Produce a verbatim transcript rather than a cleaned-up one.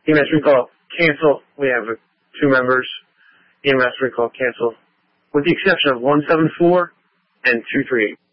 E M S recall, cancel. We have two members. E M S recall, cancel. With the exception of one seven four and two three eight.